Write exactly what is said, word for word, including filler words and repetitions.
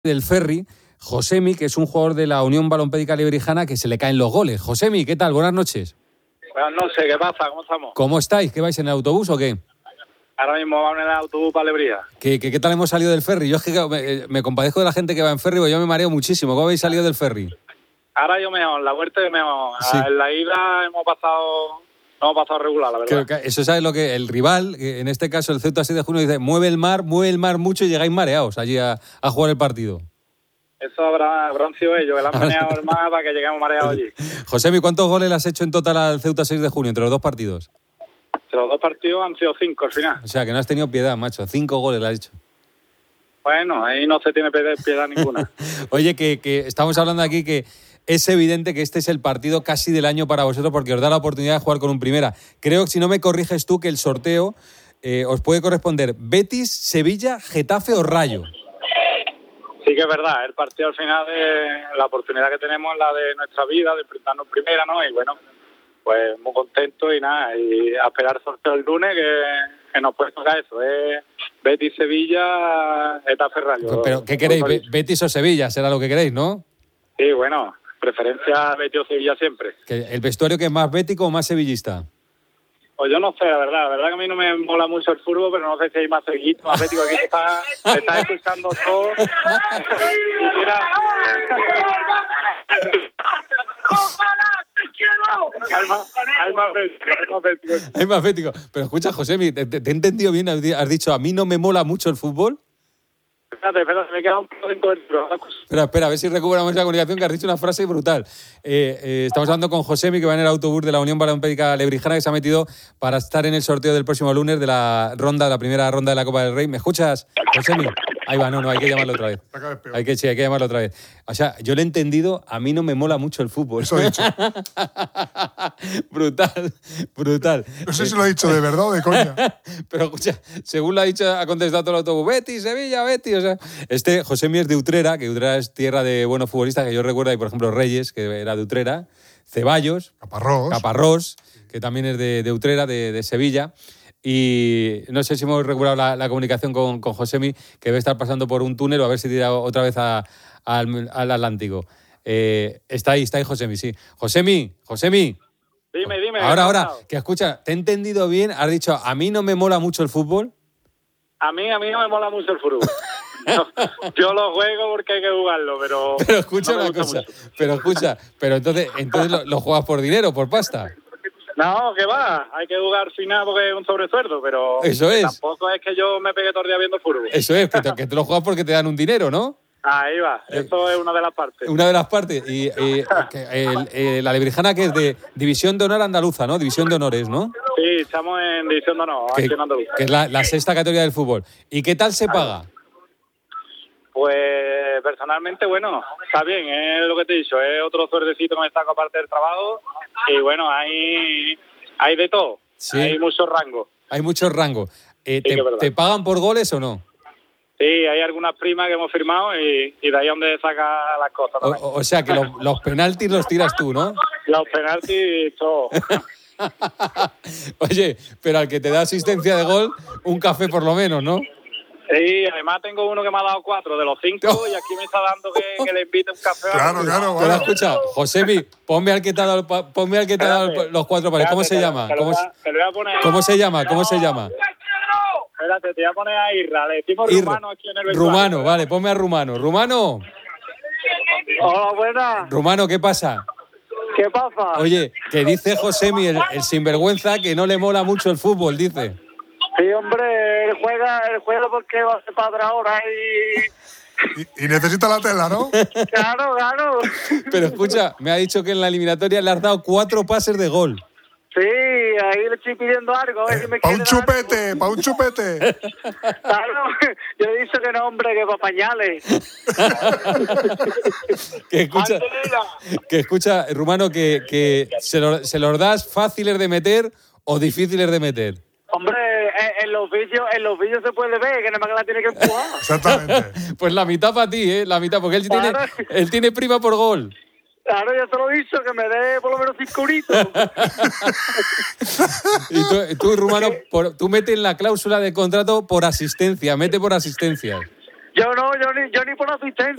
del Ferri, Josemi, que es un jugador de la Unión Balompédica Lebrijana, que se le caen los goles. Josemi, ¿qué tal? Buenas noches. Buenas noches, ¿qué pasa? ¿Cómo estamos? ¿Cómo estáis? ¿Qué vais, en el autobús o qué? Ahora mismo vamos en el autobús para Lebrija. ¿Qué, qué, ¿Qué tal hemos salido del ferry? Yo es que me, me compadezco de la gente que va en ferry, porque yo me mareo muchísimo. ¿Cómo habéis salido del ferry? Ahora yo mejor, la vuelta es mejor. Sí. En la ida hemos pasado... No hemos pasado regular, la verdad. Que, que eso sabes lo que el rival, en este caso el Ceuta seis de junio, dice, mueve el mar, mueve el mar mucho y llegáis mareados allí a, a jugar el partido. Eso habrá, habrán sido ellos, que le han maneado el mar para que lleguemos mareados allí. Josemi, ¿cuántos goles le has hecho en total al Ceuta seis de junio entre los dos partidos? Entre los dos partidos han sido cinco al final. O sea, que no has tenido piedad, macho. Cinco goles le has hecho. Bueno, ahí no se tiene piedad ninguna. Oye, que, que estamos hablando aquí que es evidente que este es el partido casi del año para vosotros porque os da la oportunidad de jugar con un primera. Creo que si no me corriges tú que el sorteo eh, os puede corresponder Betis, Sevilla, Getafe o Rayo. Sí que es verdad, el partido al final de la oportunidad que tenemos es la de nuestra vida, de enfrentarnos primera, ¿no? Y bueno, pues muy contento y nada, y a esperar el sorteo el lunes que, que nos puede tocar eso, es Betis, Sevilla, Getafe, Rayo. ¿Pero qué queréis? ¿Betis o Sevilla? Será lo que queréis, ¿no? Sí, bueno, preferencia Betis o Sevilla siempre. ¿El vestuario que es más bético o más sevillista? Pues yo no sé, la verdad. La verdad que a mí no me mola mucho el fútbol, pero no sé si hay más sevillista, más bético. Aquí está, está escuchando todo. Mira. Hay más, hay más bético, hay más bético. Hay más bético. Pero escucha, Josemi, ¿te, te he entendido bien? Has dicho, a mí no me mola mucho el fútbol. Espérate, espérate, me queda un poco de cobertura. Espera, espera, a ver si recuperamos la comunicación, que has dicho una frase brutal. Eh, eh, estamos hablando con Josemi, que va en el autobús de la Unión Balompédica Lebrijana, que se ha metido para estar en el sorteo del próximo lunes de la ronda, la primera ronda de la Copa del Rey. ¿Me escuchas, Josemi? Ahí va, no, no, hay que llamarlo otra vez. Hay que, sí, hay que llamarlo otra vez. O sea, yo lo he entendido, a mí no me mola mucho el fútbol. Eso he dicho. Brutal, brutal. No sé si lo ha dicho de verdad o de coña. Pero escucha, según lo ha dicho, ha contestado todo el autobús, Betis, Sevilla, Betis. O sea, este Josemi es de Utrera, que Utrera es tierra de buenos futbolistas, que yo recuerdo, hay por ejemplo Reyes, que era de Utrera, Ceballos, Caparrós, Caparrós que también es de, de Utrera, de, de Sevilla. Y no sé si hemos recuperado la, la comunicación con, con Josemi, que debe estar pasando por un túnel o a ver si tira otra vez a, a, al, al Atlántico. Eh, está ahí, está ahí Josemi, sí. Josemi, Josemi. Dime, dime. Ahora, ahora, que escucha, ¿te he entendido bien? Has dicho, a mí no me mola mucho el fútbol. A mí, a mí no me mola mucho el fútbol. Yo, yo lo juego porque hay que jugarlo, pero... Pero escucha no una cosa, mucho. pero escucha, pero entonces, entonces lo, lo juegas por dinero, por pasta. No, que va, hay que jugar final porque es un sobresueldo, pero eso es. Tampoco es que yo me pegue todo el día viendo fútbol. Eso es, que te, que te lo juegas porque te dan un dinero, ¿no? Ahí va, eso eh, es una de las partes. Una de las partes. Y eh, que el, eh, la Lebrijana, que es de División de Honor Andaluza, ¿no? División de Honores, ¿no? Sí, estamos en División de Honor, que, aquí en Andaluza. Que es la, la sexta categoría del fútbol. ¿Y qué tal se paga? Pues personalmente, bueno, está bien, es lo que te he dicho, es otro suerdecito que me saco aparte del trabajo y bueno, hay, hay de todo, sí. Hay muchos rangos. Hay muchos rangos. Eh, sí, te, ¿Te pagan por goles o no? Sí, hay algunas primas que hemos firmado y, y de ahí es donde saca las cosas. O, o sea, que los, los penaltis los tiras tú, ¿no? Los penaltis, todo. Oye, pero al que te da asistencia de gol, un café por lo menos, ¿no? Sí, además tengo uno que me ha dado cuatro de los cinco y aquí me está dando que, que le invite un café. Claro, claro. Pero escucha, Josemi, ponme al que te ha dado, ponme al que te ha dado los cuatro pares. ¿Cómo se llama? ¿Cómo, ¿Cómo se llama? ¿Cómo se llama? Espérate, te voy a poner a Irra. Le decimos Irra. Rumano aquí en el vestuario. Rumano, vale, ponme a Rumano. Rumano. Hola, buenas. Rumano, ¿qué pasa? ¿Qué pasa? Oye, que dice Josemi, el, el sinvergüenza, que no le mola mucho el fútbol, dice. Sí, hombre, él juega, él juega porque va a ser padre ahora y... y... Y necesita la tela, ¿no? Claro, claro. Pero escucha, me ha dicho que en la eliminatoria le has dado cuatro pases de gol. Sí, ahí le estoy pidiendo algo. A ver si me ¡Pa' un chupete! ¡Pa' un chupete! Claro, yo he dicho que no, hombre, que para pañales. que escucha, que escucha, Rumano, que, que se, lo, se los das fáciles de meter o difíciles de meter. Hombre, en los vídeos, en los vídeos se puede ver que nada más que la tiene que empujar. Exactamente. Pues la mitad para ti, ¿eh? La mitad, porque él tiene, claro. él tiene prima por gol. Claro, ya te lo he dicho, que me dé por lo menos cinco euritos. Y tú, tú Rumano, por, tú metes en la cláusula de contrato por asistencia, mete por asistencia. Yo no, yo ni, yo ni por asistencia.